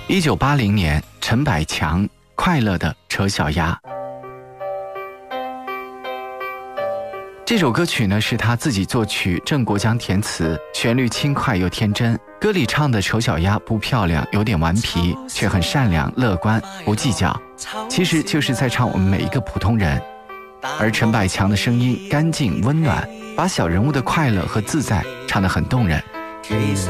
1980年，陈百强快乐的丑小鸭。这首歌曲呢是他自己作曲，郑国江填词，旋律轻快又天真。歌里唱的丑小鸭不漂亮，有点顽皮，却很善良乐观，不计较，其实就是在唱我们每一个普通人。而陈百强的声音干净温暖，把小人物的快乐和自在唱得很动人。